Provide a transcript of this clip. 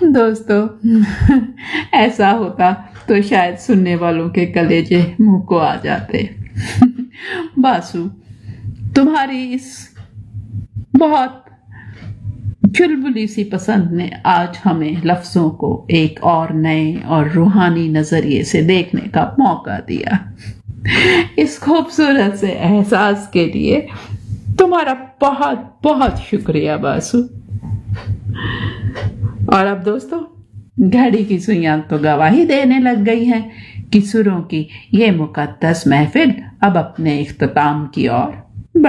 दोस्तों, ऐसा होता तो शायद सुनने वालों के कलेजे मुंह को आ जाते। बासु, तुम्हारी इस बहुत चुलबुली सी पसंद ने आज हमें लफ्जों को एक और नए और रूहानी नजरिए से देखने का मौका दिया। इस खूबसूरत से एहसास के लिए तुम्हारा बहुत बहुत शुक्रिया बासु। और अब दोस्तों, घड़ी की सुइयां तो गवाही देने लग गई हैं कि सुरों की ये मुकद्दस महफिल अब अपने इख्तिताम की ओर